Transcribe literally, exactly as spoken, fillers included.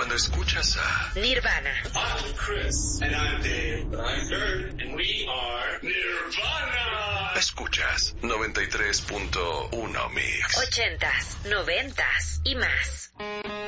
cuando escuchas a Nirvana. I'm Chris. And I'm Dave. I'm Kurt. And we are Nirvana. Escuchas noventa y tres punto uno Mix. Ochentas, noventas y más.